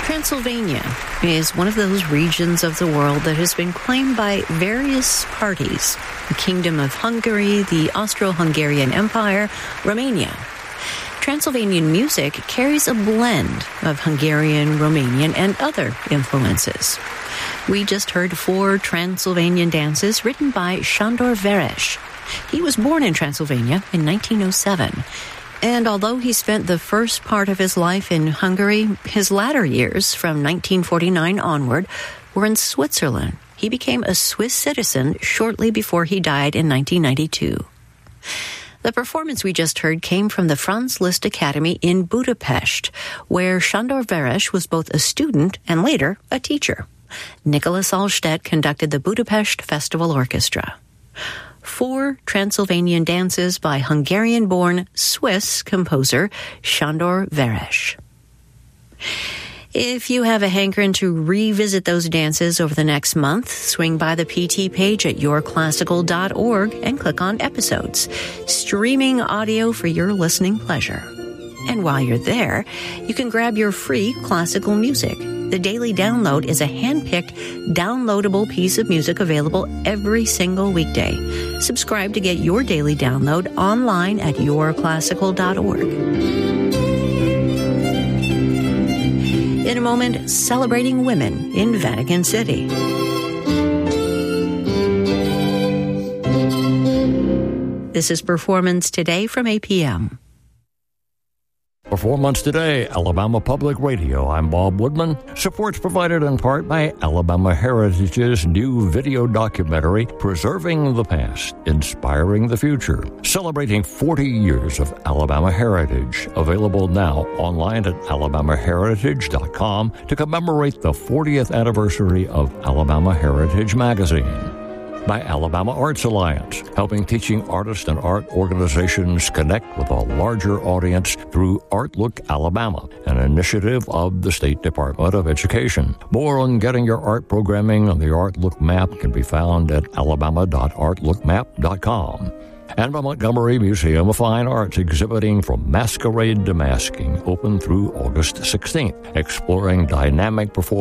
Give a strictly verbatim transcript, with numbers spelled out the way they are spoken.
Transylvania is one of those regions of the world that has been claimed by various parties: the Kingdom of Hungary, the Austro-Hungarian Empire, Romania. Transylvanian music carries a blend of Hungarian, Romanian, and other influences. We just heard four Transylvanian dances written by Sándor Veres. He was born in Transylvania in nineteen oh seven. And although he spent the first part of his life in Hungary, his latter years, from nineteen forty-nine onward, were in Switzerland. He became a Swiss citizen shortly before he died in nineteen ninety-two. The performance we just heard came from the Franz Liszt Academy in Budapest, where Sándor Veres was both a student and later a teacher. Nicholas Alstedt conducted the Budapest Festival Orchestra. Four Transylvanian dances by Hungarian-born Swiss composer Sándor Veres. If you have a hankering to revisit those dances over the next month, swing by the P T page at your classical dot org and click on Episodes, streaming audio for your listening pleasure. And while you're there, you can grab your free classical music. The Daily Download is a hand-picked, downloadable piece of music available every single weekday. Subscribe to get your daily download online at your classical dot org. In a moment, celebrating women in Vatican City. This is Performance Today from A P M. Performance Today, Alabama Public Radio. I'm Bob Woodman. Support's provided in part by Alabama Heritage's new video documentary, Preserving the Past, Inspiring the Future, celebrating forty years of Alabama heritage. Available now online at alabama heritage dot com to commemorate the fortieth anniversary of Alabama Heritage Magazine. By Alabama Arts Alliance, helping teaching artists and art organizations connect with a larger audience through Artlook Alabama, an initiative of the State Department of Education. More on getting your art programming on the Artlook map can be found at alabama dot artlook map dot com. And by Montgomery Museum of Fine Arts, exhibiting From Masquerade to Masking, open through August sixteenth, exploring dynamic performance